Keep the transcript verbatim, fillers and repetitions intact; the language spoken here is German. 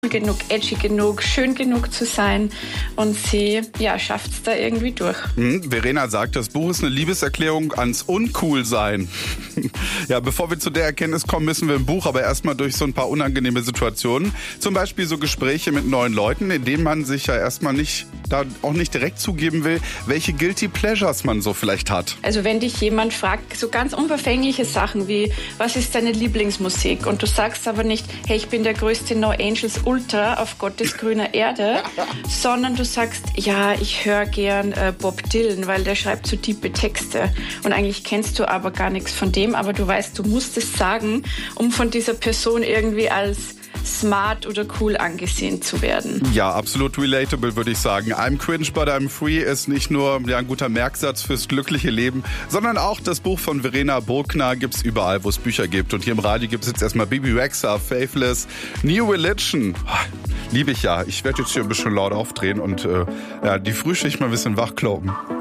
genug, edgy genug, schön genug zu sein und sie ja, schafft es da irgendwie durch. Hm, Verena sagt, das Buch ist eine Liebeserklärung ans Uncool-Sein. Ja, bevor wir zu der Erkenntnis kommen, müssen wir im Buch aber erstmal durch so ein paar unangenehme Situationen. Zum Beispiel so Gespräche mit neuen Leuten, in denen man sich ja erstmal nicht, da auch nicht direkt zugeben will, welche Guilty Pleasures man so vielleicht hat. Also wenn dich jemand fragt, so ganz unverfängliche Sachen wie, was ist deine Lieblingsmusik? Und du sagst aber nicht, hey, ich bin der größte No Angels Ultra auf Gottes grüner Erde, sondern du sagst, ja, ich höre gern äh, Bob Dylan, weil der schreibt so tiefe Texte. Und eigentlich kennst du aber gar nichts von dem, aber du weißt, du musst es sagen, um von dieser Person irgendwie als smart oder cool angesehen zu werden. Ja, absolut relatable, würde ich sagen. I'm cringe, but I'm free ist nicht nur ja, ein guter Merksatz fürs glückliche Leben, sondern auch das Buch von Verena Burgner gibt's überall, wo es Bücher gibt. Und hier im Radio gibt es jetzt erstmal Bibi Rexha, Faithless, New Religion. Liebe ich ja. Ich werde jetzt hier ein bisschen laut aufdrehen und äh, ja, die Frühschicht mal ein bisschen wachkloppen.